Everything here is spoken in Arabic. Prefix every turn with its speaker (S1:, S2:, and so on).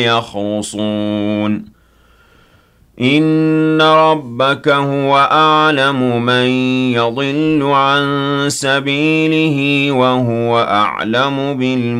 S1: يخرصون إن ربك هو أعلم من يضل عن سبيله وهو أعلم بالمهتدين